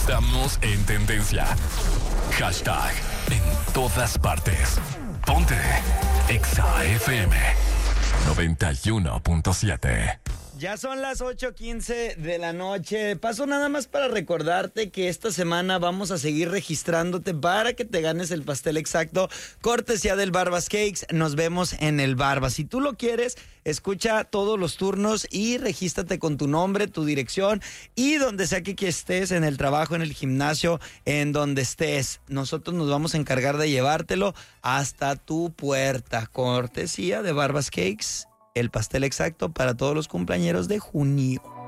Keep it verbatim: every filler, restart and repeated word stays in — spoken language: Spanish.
Estamos en tendencia. Hashtag en todas partes. Ponte Exa F M noventa y uno punto siete. Ya son las ocho quince de la noche. Paso nada más para recordarte que esta semana vamos a seguir registrándote para que te ganes el pastel exacto, cortesía del Barbas Cakes. Nos vemos en el Barbas. Si tú lo quieres, escucha todos los turnos y regístrate con tu nombre, tu dirección y donde sea que estés, en el trabajo, en el gimnasio, en donde estés. Nosotros nos vamos a encargar de llevártelo hasta tu puerta. Cortesía de Barbas Cakes. El pastel exacto para todos los cumpleañeros de junio.